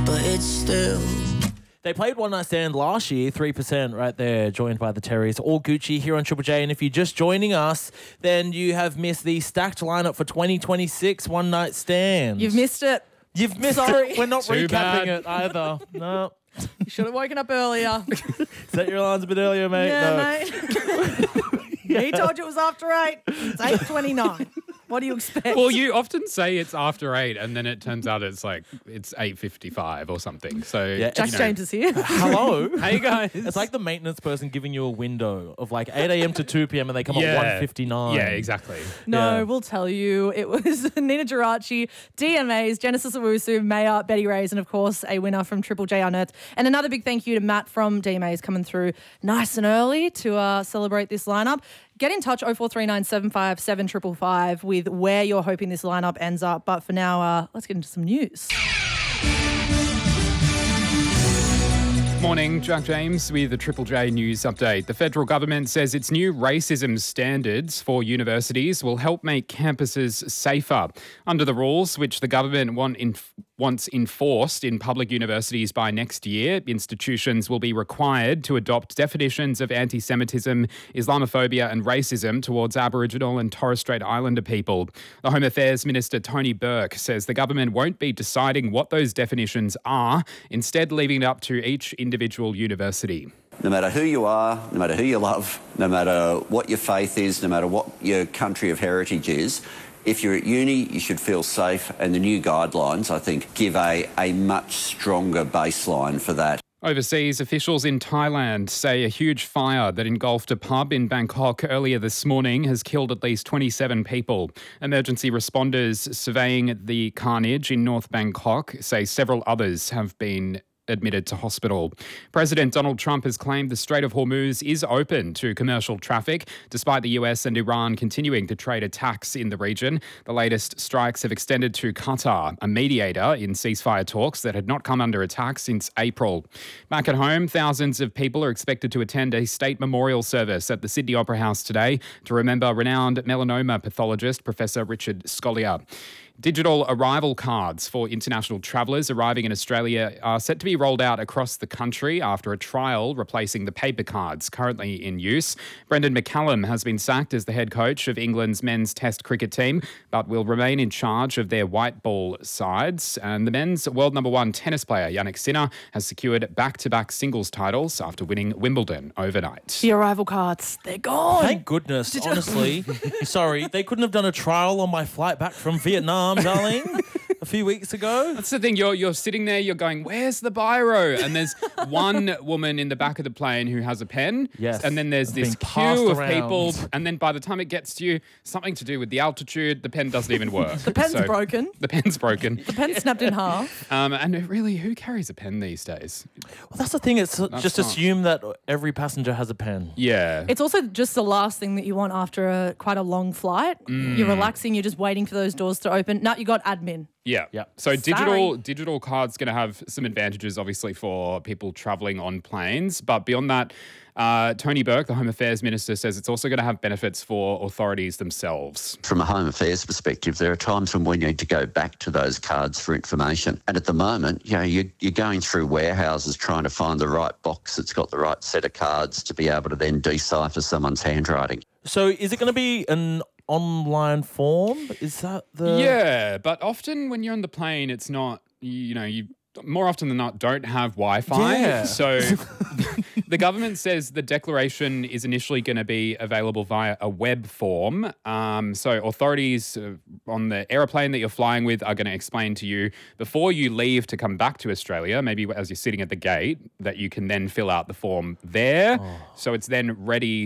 but it's still. They played One Night Stand last year, 3% right there, joined by the Terrys. All Gucci here on Triple J. And if you're just joining us, then you have missed the stacked lineup for 2026 One Night Stand. You've missed it. You've missed it. We're not recapping it either. No. You should have woken up earlier. Set your alarms a bit earlier, mate. Yeah, No. mate. He told you it was after 8. It's 8:29. What do you expect? Well, you often say it's after 8, and then it turns out it's 8:55 or something. So Yeah, Jack James is here. Hello. Hey guys, It's like the maintenance person giving you a window of like 8 a.m. to 2 p.m. and they come at 1:59. Yeah, exactly. No, Yeah. we'll tell you. It was Nina Geraci, DMAs, Genesis Owusu, Maya, Betty Reyes, and of course a winner from Triple J Unearthed. And another big thank you to Matt from DMAs coming through nice and early to celebrate this lineup. Get in touch 0439 757 555 with where you're hoping this lineup ends up. But for now, let's get into some news. Morning, Jack James with the Triple J News Update. The federal government says its new racism standards for universities will help make campuses safer. Under the rules, which the government wants enforced in public universities by next year, institutions will be required to adopt definitions of anti-Semitism, Islamophobia and racism towards Aboriginal and Torres Strait Islander people. The Home Affairs Minister Tony Burke says the government won't be deciding what those definitions are, instead leaving it up to each individual university. No matter who you are, no matter who you love, no matter what your faith is, no matter what your country of heritage is, if you're at uni, you should feel safe, and the new guidelines, I think, give a much stronger baseline for that. Overseas, officials in Thailand say a huge fire that engulfed a pub in Bangkok earlier this morning has killed at least 27 people. Emergency responders surveying the carnage in North Bangkok say several others have been admitted to hospital. President Donald Trump has claimed the Strait of Hormuz is open to commercial traffic, despite the US and Iran continuing to trade attacks in the region. The latest strikes have extended to Qatar, a mediator in ceasefire talks that had not come under attack since April. Back at home, thousands of people are expected to attend a state memorial service at the Sydney Opera House today to remember renowned melanoma pathologist Professor Richard Scolyer. Digital arrival cards for international travellers arriving in Australia are set to be rolled out across the country after a trial replacing the paper cards currently in use. Brendan McCallum has been sacked as the head coach of England's men's Test cricket team, but will remain in charge of their white ball sides. And the men's world number 1 tennis player, Jannik Sinner, has secured back-to-back singles titles after winning Wimbledon overnight. The arrival cards, they're gone. Thank goodness, honestly. Sorry, they couldn't have done a trial on my flight back from Vietnam, darling, a few weeks ago. That's the thing. You're sitting there, you're going, where's the biro? And there's one woman in the back of the plane who has a pen. Yes. And then there's this Being passed queue of around. people. And then by the time it gets to you, something to do with the altitude, the pen doesn't even work. The pen's broken. The pen's broken. The pen's snapped in half. And really, who carries a pen these days? Well, that's the thing. It's just not- assume that every passenger has a pen. Yeah. It's also just the last thing that you want after quite a long flight. You're relaxing, you're just waiting for those doors to open. No, you got admin. Yeah. Yeah. So Sorry. digital cards going to have some advantages, obviously, for people travelling on planes. But beyond that, Tony Burke, the Home Affairs Minister, says it's also going to have benefits for authorities themselves. From a Home Affairs perspective, there are times when we need to go back to those cards for information. And at the moment, you're going through warehouses trying to find the right box that's got the right set of cards to be able to then decipher someone's handwriting. So is it going to be an online form? Is that the... Yeah, but often when you're on the plane, it's not, you more often than not don't have Wi-Fi. Yeah. So the government says the declaration is initially going to be available via a web form. So authorities on the aeroplane that you're flying with are going to explain to you before you leave to come back to Australia, maybe as you're sitting at the gate, that you can then fill out the form there. So it's then ready